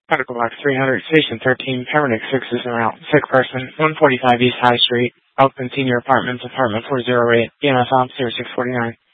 Medical Box 300, Station 13, Paramedic 6 is en route. Sick person, 145 East High Street, Elkton Senior Apartments, Apartment 408, EMS Officer 649.